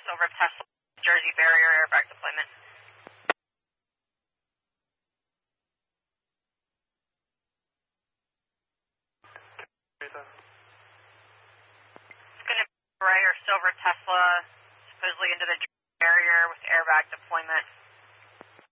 Silver Tesla, Jersey barrier airbag deployment. It's going to be Gray or Silver Tesla, supposedly into the barrier with airbag deployment.